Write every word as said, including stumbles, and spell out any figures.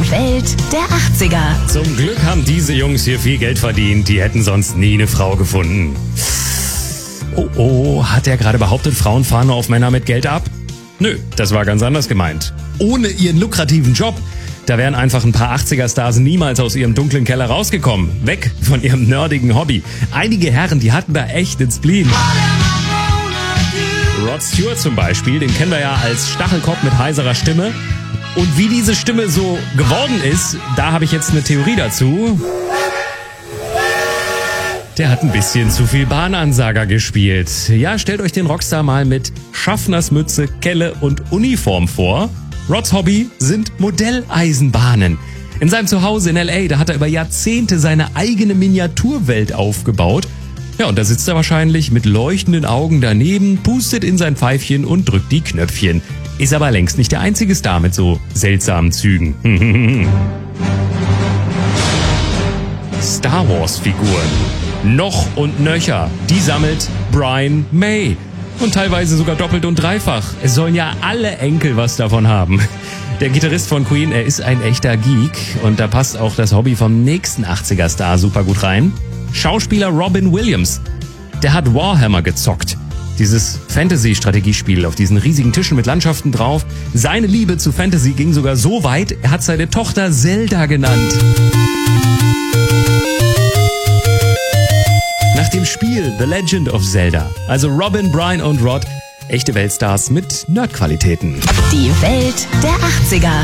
Die Welt der achtziger. Zum Glück haben diese Jungs hier viel Geld verdient. Die hätten sonst nie eine Frau gefunden. Oh, oh, hat er gerade behauptet, Frauen fahren nur auf Männer mit Geld ab? Nö, das war ganz anders gemeint. Ohne ihren lukrativen Job, da wären einfach ein paar achtziger-Stars niemals aus ihrem dunklen Keller rausgekommen. Weg von ihrem nerdigen Hobby. Einige Herren, die hatten da echt den Spleen. Rod Stewart zum Beispiel, den kennen wir ja als Stachelkopf mit heiserer Stimme. Und wie diese Stimme so geworden ist, da habe ich jetzt eine Theorie dazu. Der hat ein bisschen zu viel Bahnansager gespielt. Ja, stellt euch den Rockstar mal mit Schaffnersmütze, Kelle und Uniform vor. Rods Hobby sind Modelleisenbahnen. In seinem Zuhause in L A, da hat er über Jahrzehnte seine eigene Miniaturwelt aufgebaut. Ja, und da sitzt er wahrscheinlich mit leuchtenden Augen daneben, pustet in sein Pfeifchen und drückt die Knöpfchen. Ist aber längst nicht der einzige Star mit so seltsamen Zügen. Star Wars Figuren. Noch und nöcher. Die sammelt Brian May. Und teilweise sogar doppelt und dreifach. Es sollen ja alle Enkel was davon haben. Der Gitarrist von Queen, er ist ein echter Geek. Und da passt auch das Hobby vom nächsten achtziger-Star super gut rein. Schauspieler Robin Williams. Der hat Warhammer gezockt. Dieses Fantasy-Strategiespiel auf diesen riesigen Tischen mit Landschaften drauf. Seine Liebe zu Fantasy ging sogar so weit, er hat seine Tochter Zelda genannt. Nach dem Spiel The Legend of Zelda. Also Robin, Brian und Rod, echte Weltstars mit Nerdqualitäten. Die Welt der achtziger.